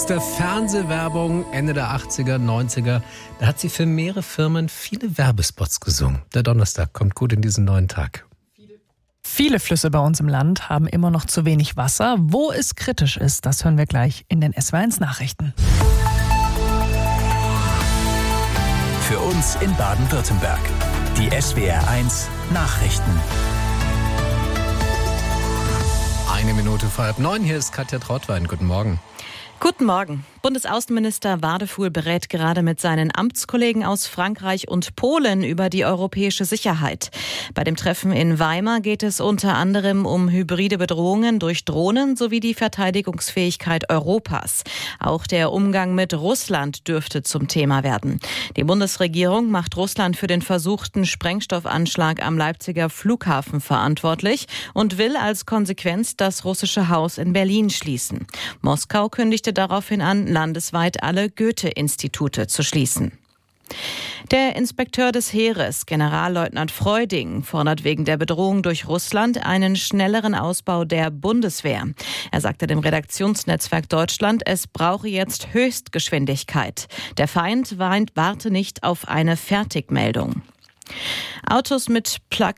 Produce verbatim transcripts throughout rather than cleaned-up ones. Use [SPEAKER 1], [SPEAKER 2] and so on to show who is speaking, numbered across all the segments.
[SPEAKER 1] Der Fernsehwerbung Ende der achtziger, neunziger, da hat sie für mehrere Firmen viele Werbespots gesungen. Der Donnerstag kommt gut in diesen neuen Tag.
[SPEAKER 2] Viele Flüsse bei uns im Land haben immer noch zu wenig Wasser. Wo es kritisch ist, das hören wir gleich in den S W R eins Nachrichten.
[SPEAKER 3] Für uns in Baden-Württemberg. Die S W R eins Nachrichten.
[SPEAKER 1] Eine Minute vor halb neun, hier ist Katja Trautwein. Guten Morgen.
[SPEAKER 4] Guten Morgen. Bundesaußenminister Wadefuhl berät gerade mit seinen Amtskollegen aus Frankreich und Polen über die europäische Sicherheit. Bei dem Treffen in Weimar geht es unter anderem um hybride Bedrohungen durch Drohnen sowie die Verteidigungsfähigkeit Europas. Auch der Umgang mit Russland dürfte zum Thema werden. Die Bundesregierung macht Russland für den versuchten Sprengstoffanschlag am Leipziger Flughafen verantwortlich und will als Konsequenz das russische Haus in Berlin schließen. Moskau kündigte daraufhin an, landesweit alle Goethe-Institute zu schließen. Der Inspekteur des Heeres, Generalleutnant Freuding, fordert wegen der Bedrohung durch Russland einen schnelleren Ausbau der Bundeswehr. Er sagte dem Redaktionsnetzwerk Deutschland, es brauche jetzt Höchstgeschwindigkeit. Der Feind warte nicht auf eine Fertigmeldung. Autos mit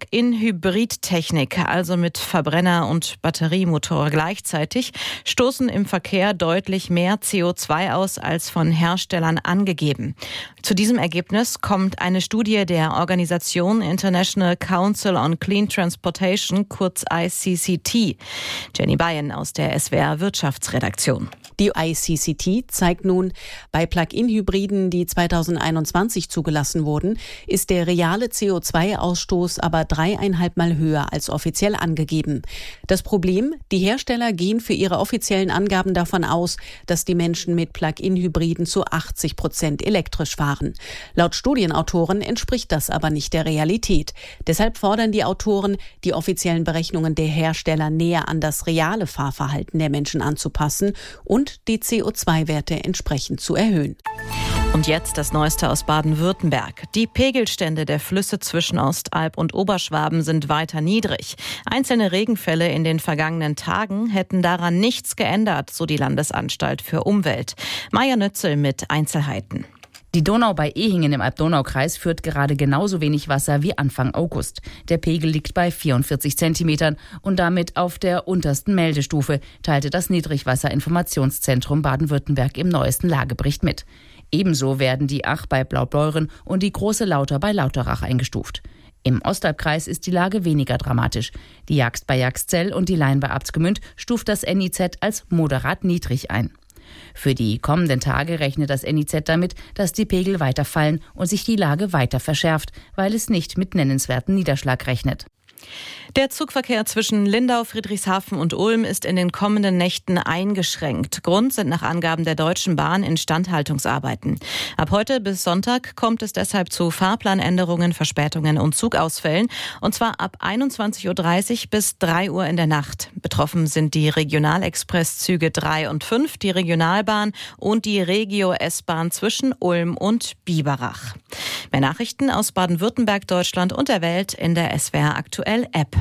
[SPEAKER 4] Plug-in-Hybrid-Technik, also mit Verbrenner und Batteriemotor gleichzeitig, stoßen im Verkehr deutlich mehr C O zwei aus als von Herstellern angegeben. Zu diesem Ergebnis kommt eine Studie der Organisation International Council on Clean Transportation, kurz I C C T. Jenny Bayen aus der S W R Wirtschaftsredaktion.
[SPEAKER 5] Die I C C T zeigt nun, bei Plug-in-Hybriden, die zweitausendeinundzwanzig zugelassen wurden, ist der reale C O zwei Ausstoß aber dreieinhalb Mal höher als offiziell angegeben. Das Problem? Die Hersteller gehen für ihre offiziellen Angaben davon aus, dass die Menschen mit Plug-in-Hybriden zu achtzig Prozent elektrisch fahren. Laut Studienautoren entspricht das aber nicht der Realität. Deshalb fordern die Autoren, die offiziellen Berechnungen der Hersteller näher an das reale Fahrverhalten der Menschen anzupassen und die C O zwei Werte entsprechend zu erhöhen.
[SPEAKER 4] Und jetzt das Neueste aus Baden-Württemberg. Die Pegelstände der Flüsse zwischen Ostalb und Oberschwaben sind weiter niedrig. Einzelne Regenfälle in den vergangenen Tagen hätten daran nichts geändert, so die Landesanstalt für Umwelt. Maja Nützel mit Einzelheiten.
[SPEAKER 6] Die Donau bei Ehingen im Alb-Donau-Kreis führt gerade genauso wenig Wasser wie Anfang August. Der Pegel liegt bei vierundvierzig Zentimetern und damit auf der untersten Meldestufe, teilte das Niedrigwasserinformationszentrum Baden-Württemberg im neuesten Lagebericht mit. Ebenso werden die Ach bei Blaubeuren und die Große Lauter bei Lauterach eingestuft. Im Ostalbkreis ist die Lage weniger dramatisch. Die Jagst bei Jagszell und die Lein bei Abtsgemünd stuft das N I Z als moderat niedrig ein. Für die kommenden Tage rechnet das N I Z damit, dass die Pegel weiter fallen und sich die Lage weiter verschärft, weil es nicht mit nennenswerten Niederschlag rechnet.
[SPEAKER 4] Der Zugverkehr zwischen Lindau, Friedrichshafen und Ulm ist in den kommenden Nächten eingeschränkt. Grund sind nach Angaben der Deutschen Bahn Instandhaltungsarbeiten. Ab heute bis Sonntag kommt es deshalb zu Fahrplanänderungen, Verspätungen und Zugausfällen. Und zwar ab einundzwanzig Uhr dreißig bis drei Uhr in der Nacht. Betroffen sind die Regionalexpresszüge drei und fünf, die Regionalbahn und die Regio-S-Bahn zwischen Ulm und Biberach. Mehr Nachrichten aus Baden-Württemberg, Deutschland und der Welt in der S W R Aktuell App.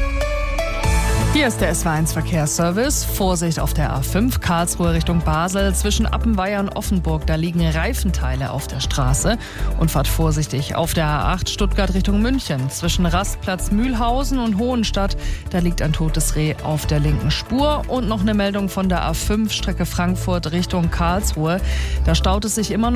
[SPEAKER 2] Hier ist der S W R eins Verkehrsservice. Vorsicht auf der A fünf Karlsruhe Richtung Basel. Zwischen Appenweier und Offenburg, da liegen Reifenteile auf der Straße. Und fahrt vorsichtig auf der A acht Stuttgart Richtung München. Zwischen Rastplatz Mühlhausen und Hohenstadt, da liegt ein totes Reh auf der linken Spur. Und noch eine Meldung von der A fünf Strecke Frankfurt Richtung Karlsruhe. Da staut es sich immer noch.